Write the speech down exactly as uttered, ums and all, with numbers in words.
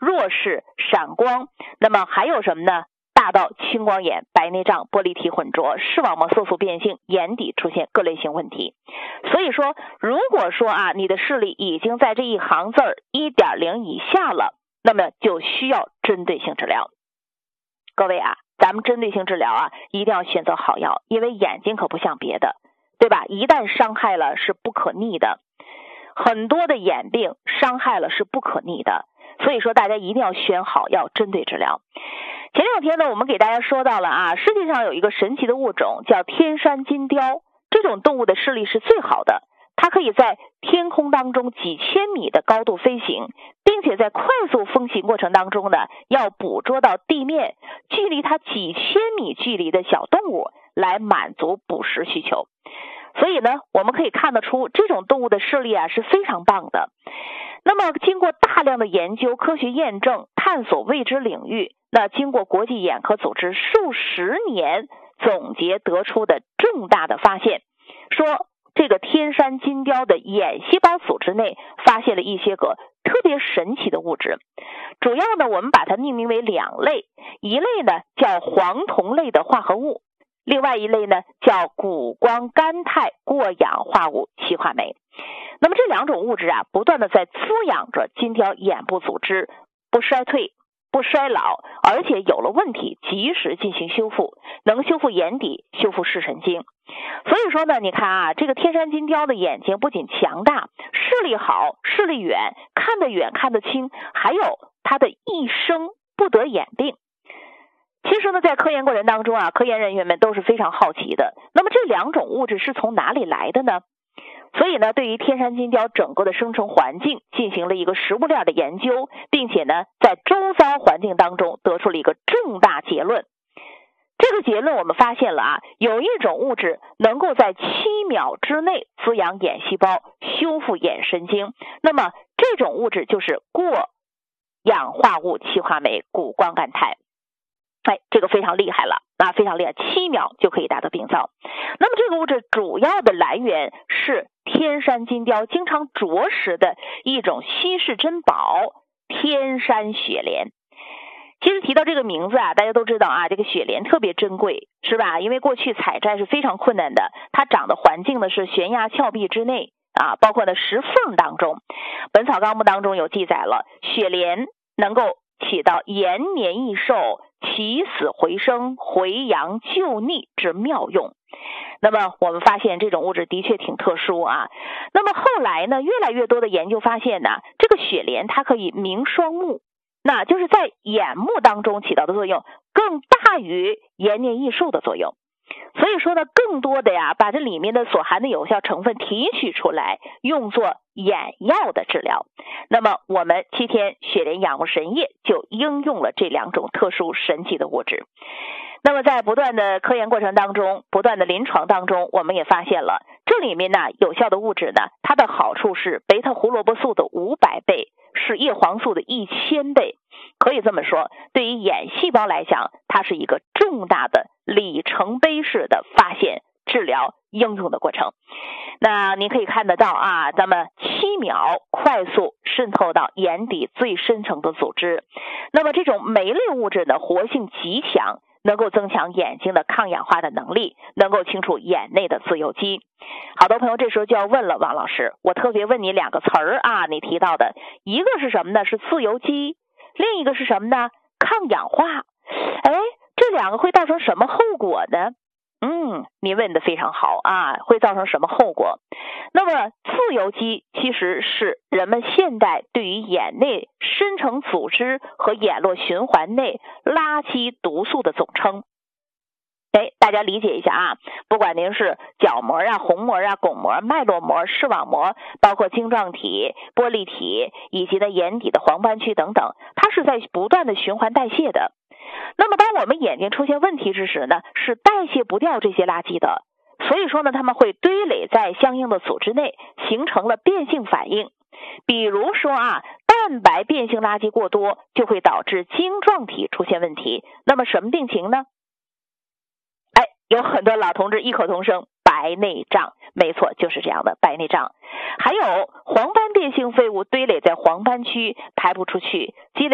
弱视、闪光，那么还有什么呢？大到青光眼、白内障、玻璃体混浊、视网膜色素变性、眼底出现各类型问题。所以说，如果说啊，你的视力已经在这一行字儿 一点零 以下了，那么就需要针对性治疗。各位啊，咱们针对性治疗啊，一定要选择好药，因为眼睛可不像别的，对吧？一旦伤害了是不可逆的，很多的眼病伤害了是不可逆的，所以说大家一定要选好药，针对治疗。前两天呢，我们给大家说到了啊，世界上有一个神奇的物种叫天山金雕，这种动物的视力是最好的，它可以在天空当中几千米的高度飞行，并且在快速风行过程当中呢，要捕捉到地面距离它几千米距离的小动物，来满足捕食需求。所以呢，我们可以看得出这种动物的视力啊是非常棒的。那么经过大量的研究、科学验证、探索未知领域，那经过国际眼科组织数十年总结得出的重大的发现，说这个天山金雕的眼细胞组织内发现了一些个特别神奇的物质。主要呢，我们把它命名为两类，一类呢叫黄酮类的化合物，另外一类呢叫谷胱甘肽过氧化物羧化酶。那么这两种物质啊，不断的在滋养着金雕眼部组织，不衰退、不衰老，而且有了问题及时进行修复，能修复眼底、修复视神经。所以说呢，你看啊，这个天山金雕的眼睛不仅强大，视力好、视力远，看得远、看得清，还有它的一生不得眼病。其实呢，在科研过程当中啊，科研人员们都是非常好奇的，那么这两种物质是从哪里来的呢？所以呢，对于天山金雕整个的生成环境进行了一个食物链的研究，并且呢，在周遭环境当中得出了一个重大结论。这个结论我们发现了啊，有一种物质能够在七秒之内滋养眼细胞、修复眼神经，那么这种物质就是过氧化物羧化酶谷胱甘肽。哎，这个非常厉害了啊，非常厉害，七秒就可以达到病灶。那么这个物质主要的来源是天山金雕经常啄食的一种稀世珍宝——天山雪莲。其实提到这个名字啊，大家都知道啊，这个雪莲特别珍贵，是吧？因为过去采摘是非常困难的，它长的环境呢是悬崖峭壁之内啊，包括呢石缝当中。本草纲目当中有记载了，雪莲能够起到延年益寿、起死回生、回阳救逆之妙用。那么我们发现这种物质的确挺特殊啊。那么后来呢，越来越多的研究发现呢，这个雪莲它可以明双目，那就是在眼目当中起到的作用更大于延年益寿的作用。所以说呢，更多的呀，把这里面的所含的有效成分提取出来，用作眼药的治疗。那么我们七天雪莲养护神液就应用了这两种特殊神奇的物质。那么在不断的科研过程当中，不断的临床当中，我们也发现了这里面呢有效的物质呢，它的好处是贝塔胡萝卜素的五百倍，是叶黄素的一千倍。可以这么说，对于眼细胞来讲，它是一个重大的里程碑式的发现、治疗、应用的过程。那你可以看得到啊，咱们七秒快速渗透到眼底最深层的组织。那么这种酶类物质呢，活性极强，能够增强眼睛的抗氧化的能力，能够清除眼内的自由基。好多朋友这时候就要问了，王老师，我特别问你两个词儿啊，你提到的一个是什么呢？是自由基，另一个是什么呢？抗氧化。哎，这两个会造成什么后果呢？嗯，你问的非常好啊，会造成什么后果？那么自由基其实是人们现代对于眼内深层组织和眼络循环内垃圾毒素的总称。哎，大家理解一下啊，不管您是角膜啊、虹膜啊、巩膜、脉络膜、视网膜，包括晶状体、玻璃体，以及呢眼底的黄斑区等等，它是在不断的循环代谢的。那么当我们眼睛出现问题之时呢，是代谢不掉这些垃圾的，所以说呢，它们会堆垒在相应的组织内，形成了变性反应。比如说啊，蛋白变性垃圾过多，就会导致晶状体出现问题。那么什么病情呢？哎，有很多老同志异口同声，白内障。没错，就是这样的白内障。还有黄斑变性废物堆垒在黄斑区，排不出去，积累